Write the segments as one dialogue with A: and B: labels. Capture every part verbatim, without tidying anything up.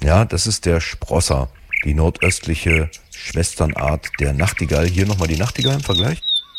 A: Ja, das ist der Sprosser, die nordöstliche Schwesternart der Nachtigall. Hier nochmal die Nachtigall im Vergleich.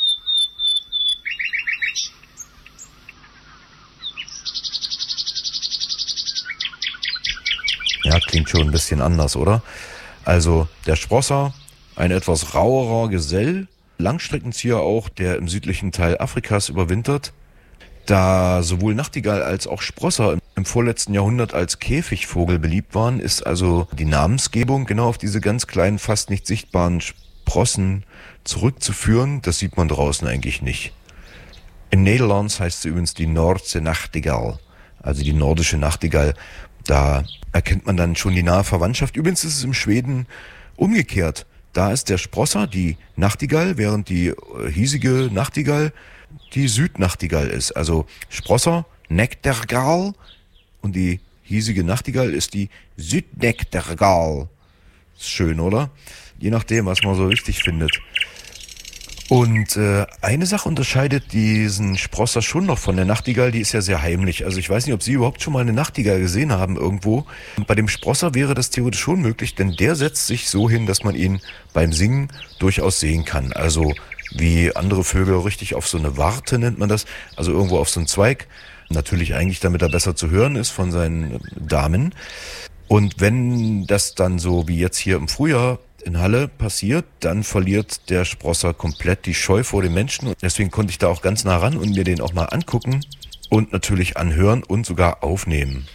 A: Ja, klingt schon ein bisschen anders, oder? Also der Sprosser, ein etwas rauerer Gesell, Langstreckenzieher auch, der im südlichen Teil Afrikas überwintert. Da sowohl Nachtigall als auch Sprosser im vorletzten Jahrhundert als Käfigvogel beliebt waren, ist also die Namensgebung genau auf diese ganz kleinen, fast nicht sichtbaren Sprossen zurückzuführen. Das sieht man draußen eigentlich nicht. In Nederlands heißt sie übrigens die Noordse Nachtigall, also die nordische Nachtigall. Da erkennt man dann schon die nahe Verwandtschaft. Übrigens ist es im Schweden umgekehrt. Da ist der Sprosser die Nachtigall, während die äh, hiesige Nachtigall die Südnachtigall ist. Also Sprosser, Nektargal, und die hiesige Nachtigall ist die Südnektargal. Ist schön, oder? Je nachdem, was man so richtig findet. Und äh, eine Sache unterscheidet diesen Sprosser schon noch von der Nachtigall, die ist ja sehr heimlich. Also ich weiß nicht, ob Sie überhaupt schon mal eine Nachtigall gesehen haben irgendwo. Und bei dem Sprosser wäre das theoretisch schon möglich, denn der setzt sich so hin, dass man ihn beim Singen durchaus sehen kann. Also wie andere Vögel richtig auf so eine Warte nennt man das, also irgendwo auf so einen Zweig. Natürlich eigentlich, damit er besser zu hören ist von seinen Damen. Und wenn das dann so wie jetzt hier im Frühjahr in Halle passiert, dann verliert der Sprosser komplett die Scheu vor den Menschen. Und deswegen konnte ich da auch ganz nah ran und mir den auch mal angucken und natürlich anhören und sogar aufnehmen.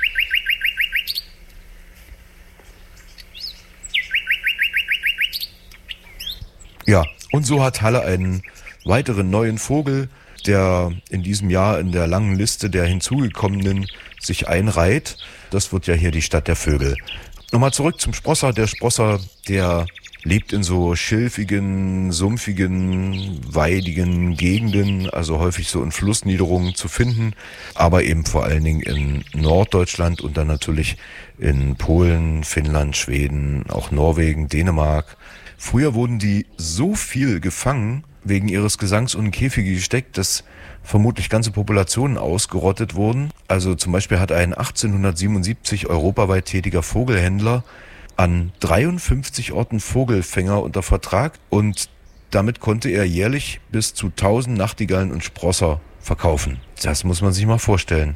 A: Ja, und so hat Halle einen weiteren neuen Vogel, der in diesem Jahr in der langen Liste der hinzugekommenen sich einreiht. Das wird ja hier die Stadt der Vögel. Nochmal zurück zum Sprosser. Der Sprosser, der lebt in so schilfigen, sumpfigen, weidigen Gegenden, also häufig so in Flussniederungen zu finden, aber eben vor allen Dingen in Norddeutschland und dann natürlich in Polen, Finnland, Schweden, auch Norwegen, Dänemark. Früher wurden die so viel gefangen, wegen ihres Gesangs und in Käfige gesteckt, dass vermutlich ganze Populationen ausgerottet wurden. Also zum Beispiel hat ein achtzehnhundertsiebenundsiebzig europaweit tätiger Vogelhändler an dreiundfünfzig Orten Vogelfänger unter Vertrag und damit konnte er jährlich bis zu tausend Nachtigallen und Sprosser verkaufen. Das muss man sich mal vorstellen.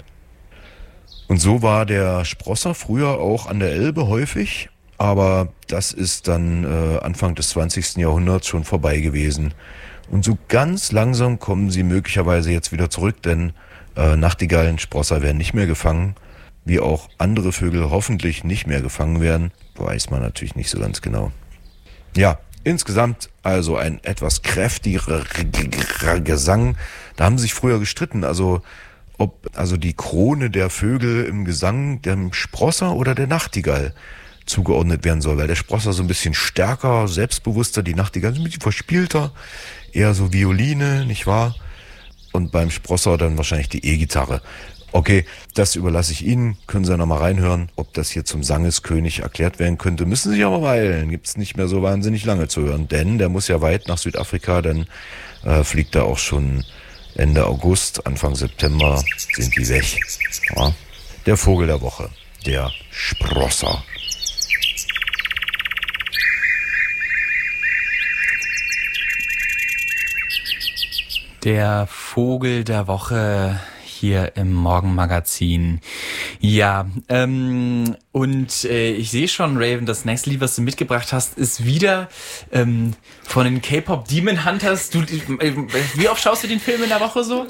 A: Und so war der Sprosser früher auch an der Elbe häufig, aber das ist dann äh, Anfang des zwanzigsten Jahrhunderts schon vorbei gewesen. Und so ganz langsam kommen sie möglicherweise jetzt wieder zurück, denn äh, Nachtigallen, Sprosser werden nicht mehr gefangen, wie auch andere Vögel hoffentlich nicht mehr gefangen werden, weiß man natürlich nicht so ganz genau. Ja, insgesamt also ein etwas kräftigerer Gesang. Da haben sie sich früher gestritten, also ob also die Krone der Vögel im Gesang dem Sprosser oder der Nachtigall zugeordnet werden soll, weil der Sprosser so ein bisschen stärker, selbstbewusster, die Nachtigall so ein bisschen verspielter, eher so Violine, nicht wahr? Und beim Sprosser dann wahrscheinlich die E-Gitarre. Okay, das überlasse ich Ihnen, können Sie ja nochmal reinhören, ob das hier zum Sangeskönig erklärt werden könnte. Müssen Sie sich aber weilen, gibt's nicht mehr so wahnsinnig lange zu hören, denn der muss ja weit nach Südafrika, dann äh, fliegt er auch schon Ende August, Anfang September sind die weg. Ja. Der Vogel der Woche, der Sprosser.
B: Der Vogel der Woche hier im Morgenmagazin. Ja, ähm, und äh, ich sehe schon, Raven, das nächste Lied, was du mitgebracht hast, ist wieder ähm, von den K-Pop Demon Hunters. Du, äh, wie oft schaust du den Film in der Woche so?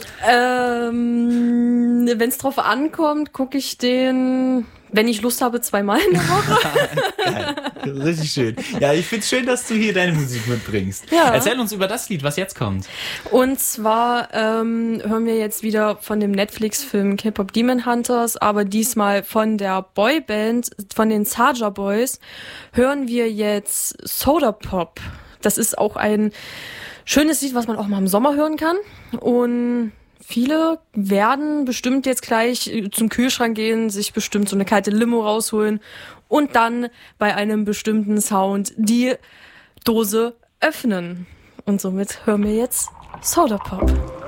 C: Ähm, wenn es drauf ankommt, gucke ich den, wenn ich Lust habe, zweimal in der Woche.
B: Geil. Richtig schön. Ja, ich find's schön, dass du hier deine Musik mitbringst.
C: Ja.
B: Erzähl uns über das Lied, was jetzt kommt.
C: Und zwar ähm, hören wir jetzt wieder von dem Netflix-Film K-Pop Demon Hunters, aber diesmal von der Boyband, von den Saja Boys, hören wir jetzt Soda Pop. Das ist auch ein schönes Lied, was man auch mal im Sommer hören kann. Und viele werden bestimmt jetzt gleich zum Kühlschrank gehen, sich bestimmt so eine kalte Limo rausholen und dann bei einem bestimmten Sound die Dose öffnen. Und somit hören wir jetzt Soda Pop.